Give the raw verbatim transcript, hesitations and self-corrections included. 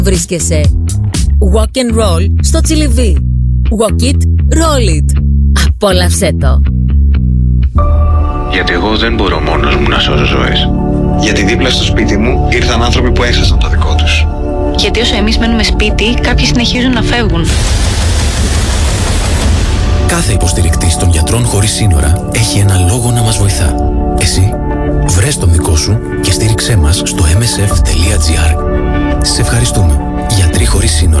βρίσκεσαι. Walk and roll στο Τσιλιβί. Walk it, roll it. Απόλαυσέ το. Γιατί εγώ δεν μπορώ μόνος μου να σώζω ζωές. Γιατί δίπλα στο σπίτι μου ήρθαν άνθρωποι που έχασαν το δικό τους. Γιατί όσο εμείς μένουμε σπίτι, κάποιοι συνεχίζουν να φεύγουν. Κάθε υποστηρικτής των Γιατρών Χωρίς Σύνορα έχει ένα λόγο να μας βοηθά. Εσύ, βρες τον δικό σου και στήριξέ μας στο εμ ες εφ τελεία τζι άρ. Σε ευχαριστούμε. Γιατροί Χωρίς Σύνορα.